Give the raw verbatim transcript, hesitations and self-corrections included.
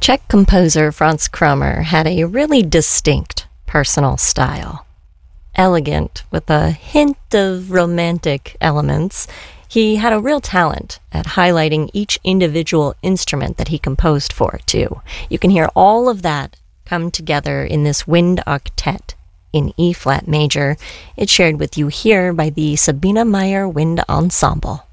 Czech composer Franz Krommer had a really distinct personal style. Elegant, with a hint of romantic elements, he had a real talent at highlighting each individual instrument that he composed for, too. You can hear all of that come together in this wind octet in E-flat major. It's shared with you here by the Sabina Meyer Wind Ensemble.